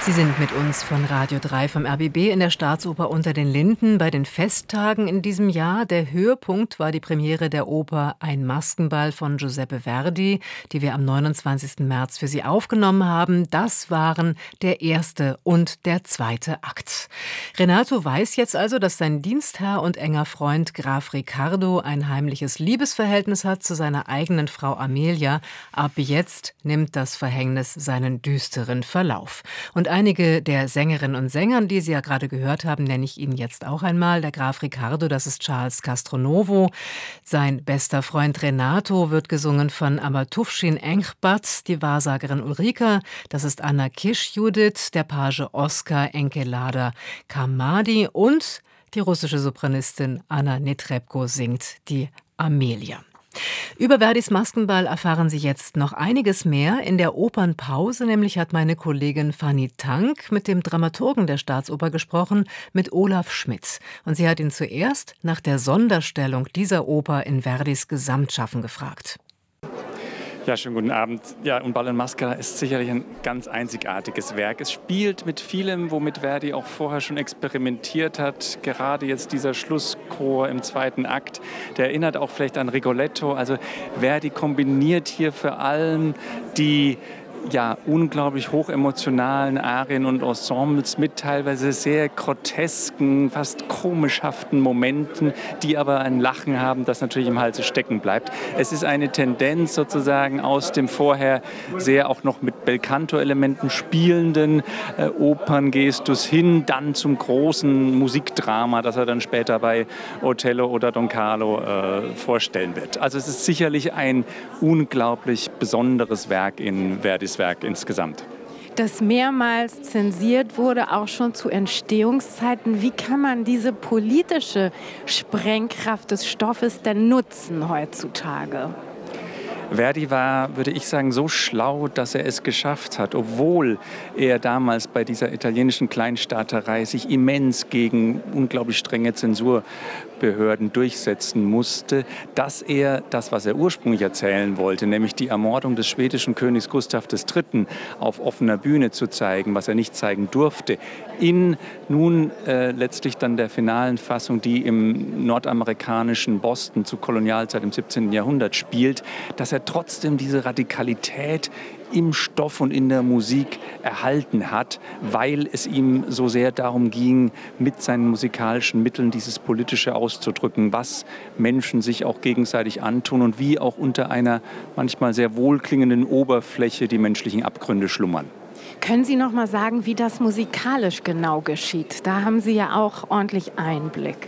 Sie sind mit uns von Radio 3 vom RBB in der Staatsoper Unter den Linden bei den Festtagen in diesem Jahr. Der Höhepunkt war die Premiere der Oper Ein Maskenball von Giuseppe Verdi, die wir am 29. März für Sie aufgenommen haben. Das waren der erste und der zweite Akt. Renato weiß jetzt also, dass sein Dienstherr und enger Freund Graf Riccardo ein heimliches Liebesverhältnis hat zu seiner eigenen Frau Amelia. Ab jetzt nimmt das Verhängnis seinen düsteren Verlauf. Und einige der Sängerinnen und Sänger, die Sie ja gerade gehört haben, nenne ich Ihnen jetzt auch einmal. Der Graf Riccardo, das ist Charles Castronovo. Sein bester Freund Renato wird gesungen von Amatufshin Enchbat, die Wahrsagerin Ulrika, das ist Anna Kisch-Judith, der Page Oskar Enkelada Kamadi und die russische Sopranistin Anna Netrebko singt die Amelia. Über Verdis Maskenball erfahren Sie jetzt noch einiges mehr. In der Opernpause nämlich hat meine Kollegin Fanny Tank mit dem Dramaturgen der Staatsoper gesprochen, mit Olaf Schmitz. Und sie hat ihn zuerst nach der Sonderstellung dieser Oper in Verdis Gesamtschaffen gefragt. Ja, schönen guten Abend. Ja, Un ballo in maschera ist sicherlich ein ganz einzigartiges Werk. Es spielt mit vielem, womit Verdi auch vorher schon experimentiert hat. Gerade jetzt dieser Schlusschor im zweiten Akt, der erinnert auch vielleicht an Rigoletto. Also Verdi kombiniert hier vor allem die unglaublich hochemotionalen Arien und Ensembles mit teilweise sehr grotesken, fast komischhaften Momenten, die aber ein Lachen haben, das natürlich im Halse stecken bleibt. Es ist eine Tendenz sozusagen aus dem vorher sehr auch noch mit Belcanto-Elementen spielenden Operngestus hin, dann zum großen Musikdrama, das er dann später bei Otello oder Don Carlo vorstellen wird. Also es ist sicherlich ein unglaublich besonderes Werk in Verdis Werk insgesamt. Das mehrmals zensiert wurde, auch schon zu Entstehungszeiten. Wie kann man diese politische Sprengkraft des Stoffes denn nutzen heutzutage? Verdi war, würde ich sagen, so schlau, dass er es geschafft hat, obwohl er damals bei dieser italienischen Kleinstaaterei sich immens gegen unglaublich strenge Zensurbehörden durchsetzen musste, dass er das, was er ursprünglich erzählen wollte, nämlich die Ermordung des schwedischen Königs Gustav III. Auf offener Bühne zu zeigen, was er nicht zeigen durfte, in nun letztlich dann der finalen Fassung, die im nordamerikanischen Boston zur Kolonialzeit im 17. Jahrhundert spielt, dass er trotzdem diese Radikalität im Stoff und in der Musik erhalten hat, weil es ihm so sehr darum ging, mit seinen musikalischen Mitteln dieses Politische auszudrücken, was Menschen sich auch gegenseitig antun und wie auch unter einer manchmal sehr wohlklingenden Oberfläche die menschlichen Abgründe schlummern. Können Sie noch mal sagen, wie das musikalisch genau geschieht? Da haben Sie ja auch ordentlich Einblick.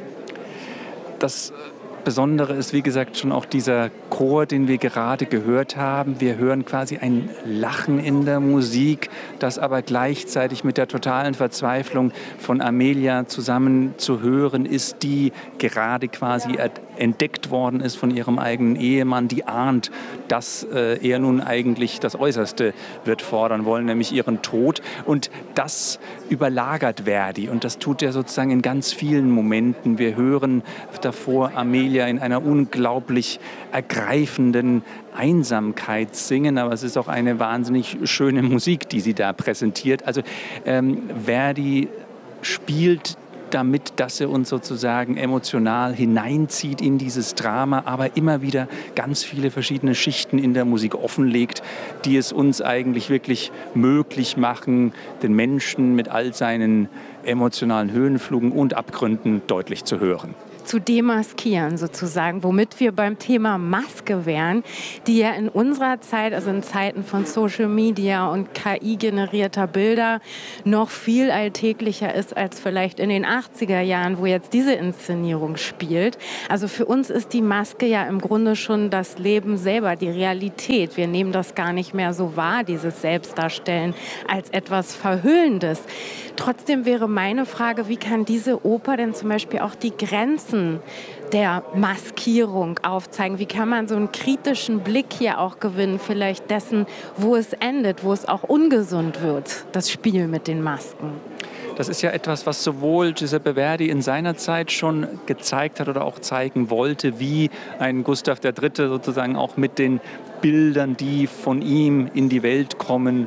Das Besondere ist, wie gesagt, schon auch dieser Chor, den wir gerade gehört haben. Wir hören quasi ein Lachen in der Musik, das aber gleichzeitig mit der totalen Verzweiflung von Amelia zusammen zu hören ist, die gerade quasi entdeckt worden ist von ihrem eigenen Ehemann, die ahnt, dass er nun eigentlich das Äußerste wird fordern wollen, nämlich ihren Tod. Und das überlagert Verdi und das tut er sozusagen in ganz vielen Momenten. Wir hören davor Amelia in einer unglaublich ergreifenden Einsamkeit singen, aber es ist auch eine wahnsinnig schöne Musik, die sie da präsentiert. Also Verdi spielt damit, dass er uns sozusagen emotional hineinzieht in dieses Drama, aber immer wieder ganz viele verschiedene Schichten in der Musik offenlegt, die es uns eigentlich wirklich möglich machen, den Menschen mit all seinen emotionalen Höhenflügen und Abgründen deutlich zu hören. Zu demaskieren sozusagen, womit wir beim Thema Maske wären, die ja in unserer Zeit, also in Zeiten von Social Media und KI-generierter Bilder, noch viel alltäglicher ist als vielleicht in den 80er Jahren, wo jetzt diese Inszenierung spielt. Also für uns ist die Maske ja im Grunde schon das Leben selber, die Realität. Wir nehmen das gar nicht mehr so wahr, dieses Selbstdarstellen, als etwas Verhüllendes. Trotzdem wäre meine Frage, wie kann diese Oper denn zum Beispiel auch die Grenzen der Maskierung aufzeigen? Wie kann man so einen kritischen Blick hier auch gewinnen, vielleicht dessen, wo es endet, wo es auch ungesund wird, das Spiel mit den Masken? Das ist ja etwas, was sowohl Giuseppe Verdi in seiner Zeit schon gezeigt hat oder auch zeigen wollte, wie ein Gustav III. Sozusagen auch mit den Bildern, die von ihm in die Welt kommen,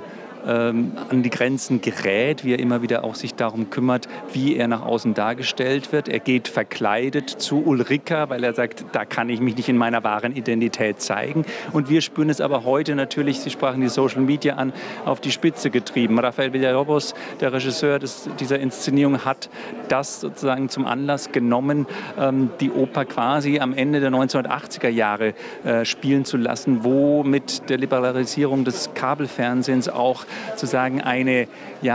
an die Grenzen gerät, wie er immer wieder auch sich darum kümmert, wie er nach außen dargestellt wird. Er geht verkleidet zu Ulrika, weil er sagt, da kann ich mich nicht in meiner wahren Identität zeigen. Und wir spüren es aber heute natürlich, Sie sprachen die Social Media an, auf die Spitze getrieben. Rafael Villalobos, der Regisseur dieser Inszenierung, hat das sozusagen zum Anlass genommen, die Oper quasi am Ende der 1980er Jahre spielen zu lassen, wo mit der Liberalisierung des Kabelfernsehens auch sozusagen ein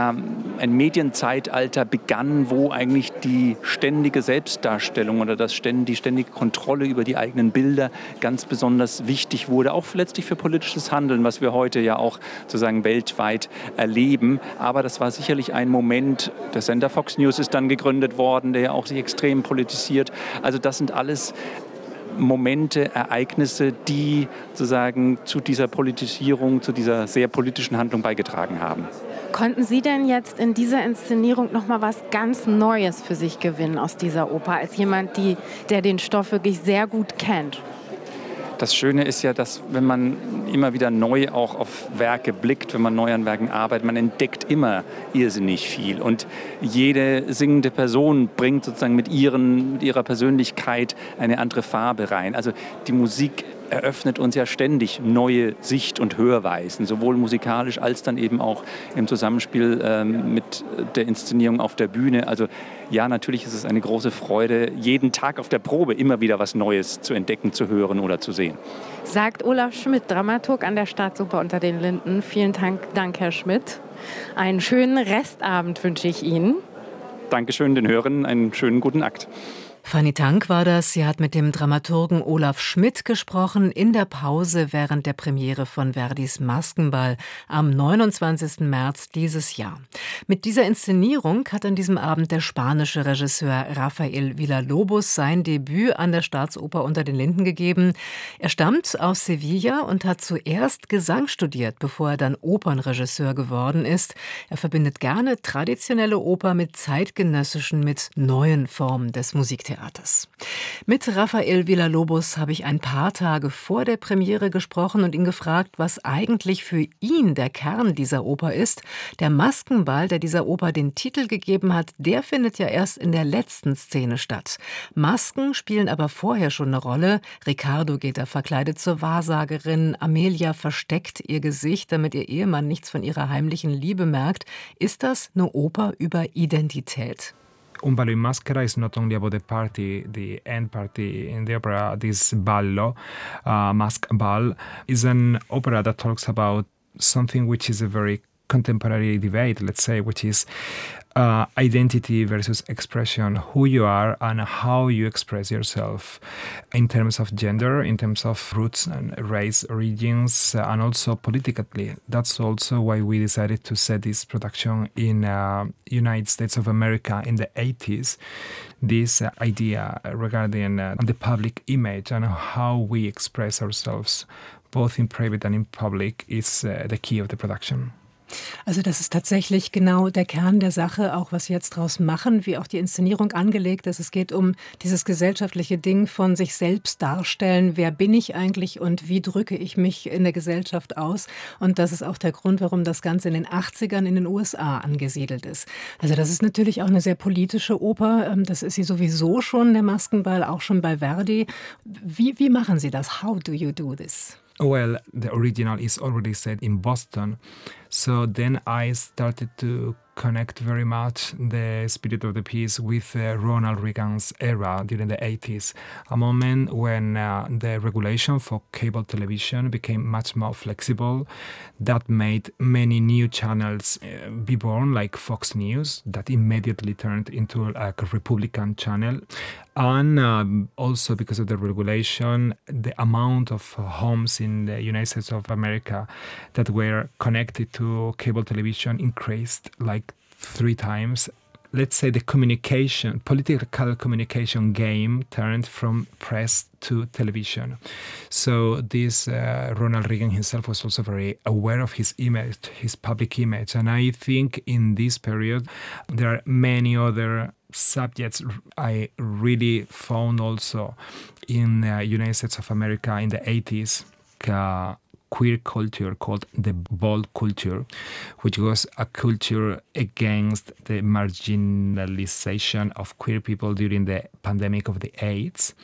Medienzeitalter begann, wo eigentlich die ständige Selbstdarstellung oder die ständige Kontrolle über die eigenen Bilder ganz besonders wichtig wurde, auch letztlich für politisches Handeln, was wir heute ja auch sozusagen weltweit erleben. Aber das war sicherlich ein Moment, der Sender Fox News ist dann gegründet worden, der ja auch sich extrem politisiert. Also das sind alles Momente, Ereignisse, die sozusagen zu dieser Politisierung, zu dieser sehr politischen Handlung beigetragen haben. Konnten Sie denn jetzt in dieser Inszenierung noch mal was ganz Neues für sich gewinnen aus dieser Oper, als jemand, der den Stoff wirklich sehr gut kennt? Das Schöne ist ja, dass wenn man immer wieder neu auch auf Werke blickt, wenn man neu an Werken arbeitet, man entdeckt immer irrsinnig viel. Und jede singende Person bringt sozusagen mit ihrer Persönlichkeit eine andere Farbe rein. Also die Musik eröffnet uns ja ständig neue Sicht- und Hörweisen, sowohl musikalisch als dann eben auch im Zusammenspiel mit der Inszenierung auf der Bühne. Also ja, natürlich ist es eine große Freude, jeden Tag auf der Probe immer wieder was Neues zu entdecken, zu hören oder zu sehen. Sagt Olaf Schmidt, Dramaturg an der Staatsoper unter den Linden. Vielen Dank, Herr Schmidt. Einen schönen Restabend wünsche ich Ihnen. Dankeschön den Hörern, einen schönen guten Akt. Fanny Tank war das. Sie hat mit dem Dramaturgen Olaf Schmidt gesprochen in der Pause während der Premiere von Verdis Maskenball am 29. März dieses Jahr. Mit dieser Inszenierung hat an diesem Abend der spanische Regisseur Rafael Villalobos sein Debüt an der Staatsoper unter den Linden gegeben. Er stammt aus Sevilla und hat zuerst Gesang studiert, bevor er dann Opernregisseur geworden ist. Er verbindet gerne traditionelle Oper mit zeitgenössischen, mit neuen Formen des Musiktheaters. Mit Rafael Villalobos habe ich ein paar Tage vor der Premiere gesprochen und ihn gefragt, was eigentlich für ihn der Kern dieser Oper ist. Der Maskenball, der dieser Oper den Titel gegeben hat, der findet ja erst in der letzten Szene statt. Masken spielen aber vorher schon eine Rolle. Ricardo geht da verkleidet zur Wahrsagerin. Amelia versteckt ihr Gesicht, damit ihr Ehemann nichts von ihrer heimlichen Liebe merkt. Ist das eine Oper über Identität? Un ballo in maschera is not only about the party, the end party in the opera. This ballo, mask ball, is an opera that talks about something which is a very contemporary debate, let's say, which is identity versus expression, who you are and how you express yourself in terms of gender, in terms of roots and race, origins, and also politically. That's also why we decided to set this production in United States of America in the 80s. This idea regarding the public image and how we express ourselves, both in private and in public, is the key of the production. Also das ist tatsächlich genau der Kern der Sache, auch was wir jetzt draus machen, wie auch die Inszenierung angelegt ist. Es geht um dieses gesellschaftliche Ding von sich selbst darstellen. Wer bin ich eigentlich und wie drücke ich mich in der Gesellschaft aus? Und das ist auch der Grund, warum das Ganze in den 80ern in den USA angesiedelt ist. Also das ist natürlich auch eine sehr politische Oper. Das ist sie sowieso schon, der Maskenball, auch schon bei Verdi. Wie machen Sie das? How do you do this? Well, the original is already set in Boston. So then I started to connect very much the spirit of the piece with Ronald Reagan's era during the 80s, a moment when the regulation for cable television became much more flexible. That made many new channels be born, like Fox News, that immediately turned into a Republican channel. And also because of the regulation, the amount of homes in the United States of America that were connected to cable television increased like 3 times. Let's say the political communication game turned from press to television. So this Ronald Reagan himself was also very aware of his image, his public image. And I think in this period, there are many other subjects I really found also in the United States of America in the 80s. queer culture called the bold culture, which was a culture against the marginalization of queer people during the pandemic of the AIDS.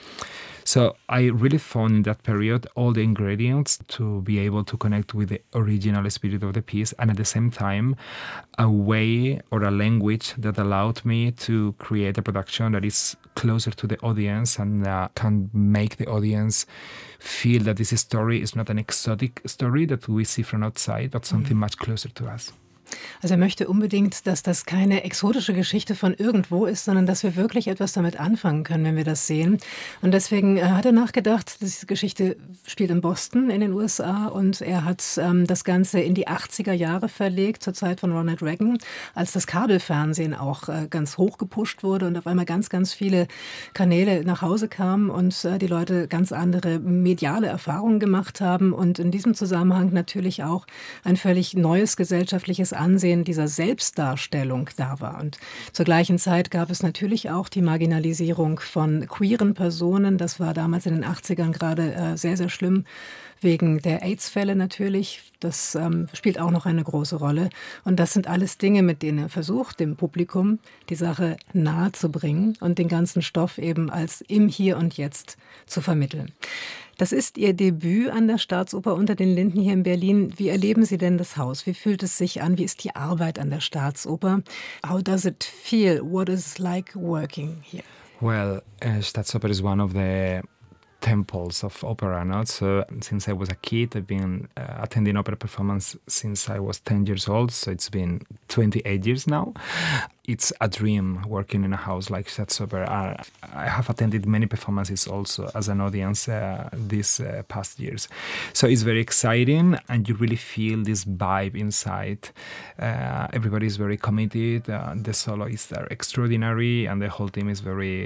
So I really found in that period all the ingredients to be able to connect with the original spirit of the piece, and at the same time a way or a language that allowed me to create a production that is closer to the audience and can make the audience feel that this story is not an exotic story that we see from outside, but something much closer to us. Also er möchte unbedingt, dass das keine exotische Geschichte von irgendwo ist, sondern dass wir wirklich etwas damit anfangen können, wenn wir das sehen. Und deswegen hat er nachgedacht, diese Geschichte spielt in Boston in den USA und er hat das Ganze in die 80er Jahre verlegt, zur Zeit von Ronald Reagan, als das Kabelfernsehen auch ganz hoch gepusht wurde und auf einmal ganz, ganz viele Kanäle nach Hause kamen und die Leute ganz andere mediale Erfahrungen gemacht haben und in diesem Zusammenhang natürlich auch ein völlig neues gesellschaftliches Ansehen dieser Selbstdarstellung da war. Und zur gleichen Zeit gab es natürlich auch die Marginalisierung von queeren Personen. Das war damals in den 80ern gerade sehr, sehr schlimm, wegen der AIDS-Fälle natürlich. Das spielt auch noch eine große Rolle. Und das sind alles Dinge, mit denen er versucht, dem Publikum die Sache nahe zu bringen und den ganzen Stoff eben als im Hier und Jetzt zu vermitteln. Das ist Ihr Debüt an der Staatsoper unter den Linden hier in Berlin. Wie erleben Sie denn das Haus? Wie fühlt es sich an? Wie ist die Arbeit an der Staatsoper? How does it feel? What is it like working here? Well, Staatsoper is one of the temples of opera. Not so since I was a kid, I've been attending opera performance since I was 10 years old. So it's been 28 years now. It's a dream working in a house like Staatsoper. I have attended many performances also as an audience these past years. So it's very exciting and you really feel this vibe inside. Everybody is very committed. The soloists are extraordinary and the whole team is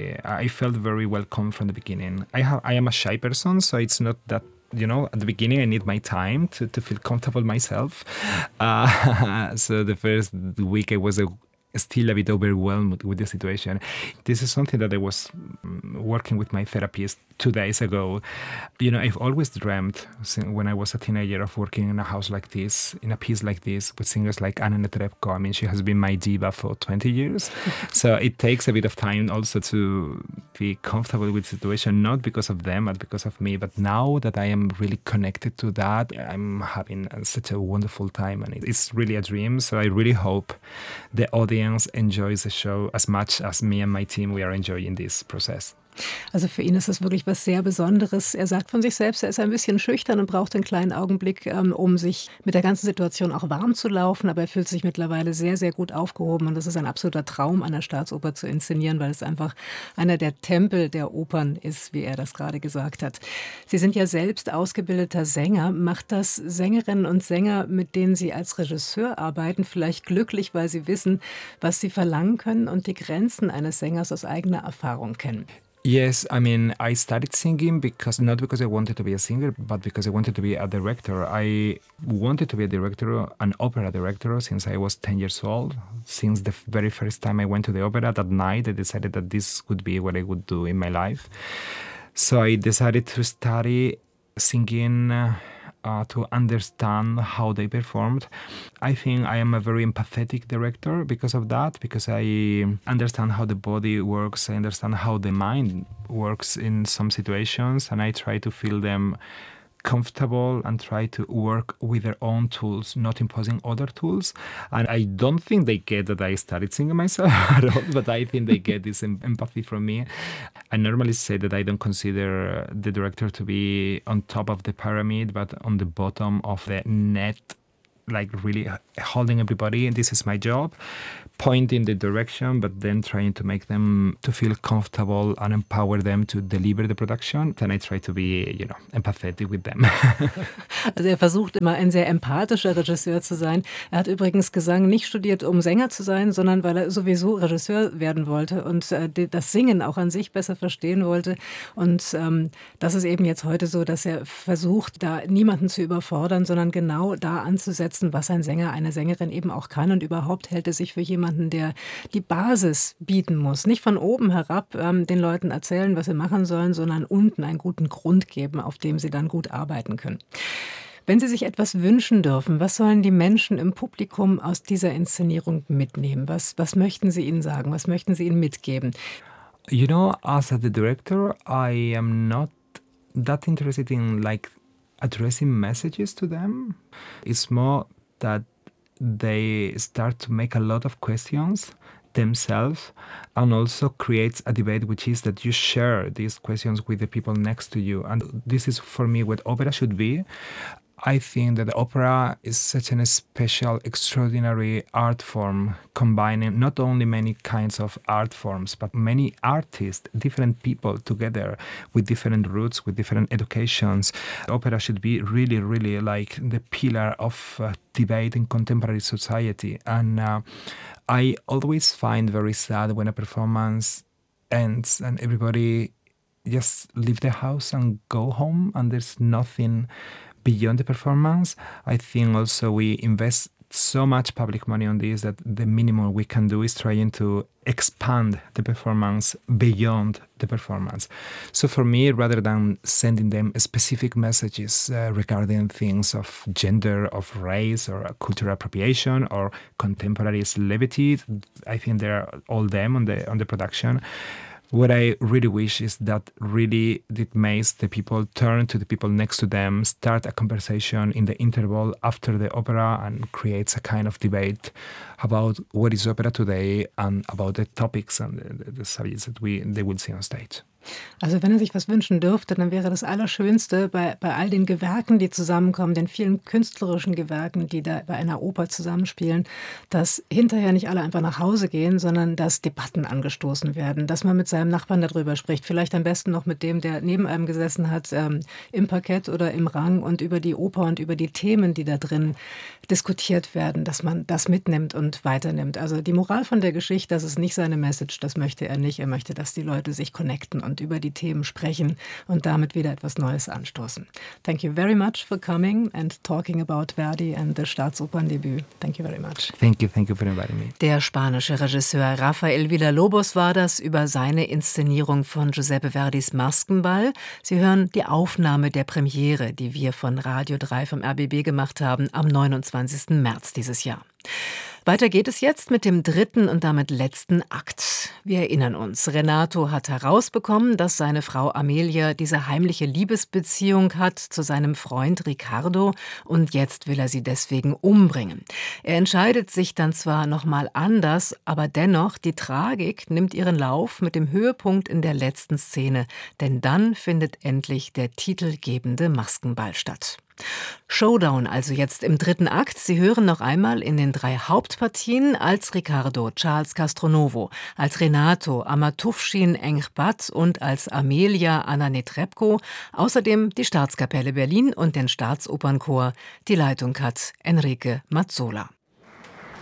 I felt very welcome from the beginning. I am a shy person, so it's not that at the beginning I need my time to feel comfortable myself. So the first week I was still a bit overwhelmed with the situation. This is something that I was working with my therapist 2 days ago. I've always dreamt when I was a teenager of working in a house like this, in a piece like this, with singers like Anna Netrebko. I mean, she has been my diva for 20 years. So it takes a bit of time also to be comfortable with the situation, not because of them, but because of me. But now that I am really connected to that, I'm having such a wonderful time. And it's really a dream. So I really hope the audience enjoys the show as much as me and my team, we are enjoying this process. Also für ihn ist das wirklich was sehr Besonderes. Er sagt von sich selbst, er ist ein bisschen schüchtern und braucht einen kleinen Augenblick, um sich mit der ganzen Situation auch warm zu laufen. Aber er fühlt sich mittlerweile sehr, sehr gut aufgehoben. Und das ist ein absoluter Traum, an der Staatsoper zu inszenieren, weil es einfach einer der Tempel der Opern ist, wie er das gerade gesagt hat. Sie sind ja selbst ausgebildeter Sänger. Macht das Sängerinnen und Sänger, mit denen Sie als Regisseur arbeiten, vielleicht glücklich, weil sie wissen, was sie verlangen können und die Grenzen eines Sängers aus eigener Erfahrung kennen? Yes, I mean, I started singing not because I wanted to be a singer, but because I wanted to be a director. I wanted to be a director, an opera director, since I was 10 years old. Since the very first time I went to the opera, that night I decided that this would be what I would do in my life. So I decided to study singing to understand how they performed. I think I am a very empathetic director because of that, because I understand how the body works, I understand how the mind works in some situations, and I try to feel them comfortable and try to work with their own tools, not imposing other tools. And I don't think they get that I started singing myself at all, but I think they get this empathy from me. I normally say that I don't consider the director to be on top of the pyramid, but on the bottom of the net, like really holding everybody. And this is my job, pointing the direction, but then trying to make them to feel comfortable and empower them to deliver the production. Then I try to be, empathetic with them. Also er versucht immer ein sehr empathischer Regisseur zu sein. Er hat übrigens Gesang nicht studiert, um Sänger zu sein, sondern weil er sowieso Regisseur werden wollte und das Singen auch an sich besser verstehen wollte. Und das ist eben jetzt heute so, dass er versucht, da niemanden zu überfordern, sondern genau da anzusetzen, was ein Sänger, eine Sängerin eben auch kann. Und überhaupt hält er sich für jemanden, der die Basis bieten muss. Nicht von oben herab den Leuten erzählen, was sie machen sollen, sondern unten einen guten Grund geben, auf dem sie dann gut arbeiten können. Wenn Sie sich etwas wünschen dürfen, was sollen die Menschen im Publikum aus dieser Inszenierung mitnehmen? Was möchten Sie ihnen sagen? Was möchten Sie ihnen mitgeben? You know, as the director, I am not that interested in like addressing messages to them. It's more that they start to make a lot of questions themselves and also creates a debate, which is that you share these questions with the people next to you. And this is for me what opera should be. I think that the opera is such a special, extraordinary art form, combining not only many kinds of art forms, but many artists, different people together with different roots, with different educations. Opera should be really, really like the pillar of debate in contemporary society. And I always find very sad when a performance ends and everybody just leave the house and go home and there's nothing beyond the performance. I think also we invest so much public money on this that the minimum we can do is trying to expand the performance beyond the performance. So for me, rather than sending them specific messages regarding things of gender, of race, or cultural appropriation, or contemporary levity, I think they're all them on the production. What I really wish is that really it makes the people turn to the people next to them, start a conversation in the interval after the opera and creates a kind of debate about what is opera today and about the topics and the subjects that they will see on stage. Also wenn er sich was wünschen dürfte, dann wäre das Allerschönste bei all den Gewerken, die zusammenkommen, den vielen künstlerischen Gewerken, die da bei einer Oper zusammenspielen, dass hinterher nicht alle einfach nach Hause gehen, sondern dass Debatten angestoßen werden, dass man mit seinem Nachbarn darüber spricht, vielleicht am besten noch mit dem, der neben einem gesessen hat, im Parkett oder im Rang und über die Oper und über die Themen, die da drin diskutiert werden, dass man das mitnimmt und weiternimmt. Also die Moral von der Geschichte, das ist nicht seine Message, das möchte er nicht. Er möchte, dass die Leute sich connecten und über die Themen sprechen und damit wieder etwas Neues anstoßen. Thank you very much for coming and talking about Verdi and the Staatsoperndebüt. Thank you very much. Thank you for inviting me. Der spanische Regisseur Rafael Villalobos war das über seine Inszenierung von Giuseppe Verdis Maskenball. Sie hören die Aufnahme der Premiere, die wir von Radio 3 vom RBB gemacht haben am 29. März dieses Jahr. Weiter geht es jetzt mit dem dritten und damit letzten Akt. Wir erinnern uns, Renato hat herausbekommen, dass seine Frau Amelia diese heimliche Liebesbeziehung hat zu seinem Freund Riccardo und jetzt will er sie deswegen umbringen. Er entscheidet sich dann zwar nochmal anders, aber dennoch, die Tragik nimmt ihren Lauf mit dem Höhepunkt in der letzten Szene, denn dann findet endlich der titelgebende Maskenball statt. Showdown also jetzt im dritten Akt. Sie hören noch einmal in den 3 Hauptpartien als Riccardo Charles Castronovo, als Renato Amatufshin Enghbat und als Amelia Anna Netrebko, außerdem die Staatskapelle Berlin und den Staatsopernchor. Die Leitung hat Enrique Mazzola.